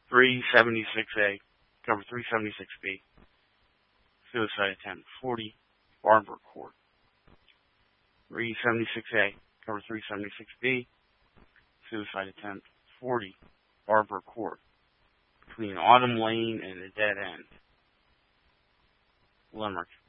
376A, cover 376B, suicide attempt, 40, Barbara Court. 376A, cover 376B, suicide attempt, 40, Barbara Court, between Autumn Lane and the Dead End, Limerick.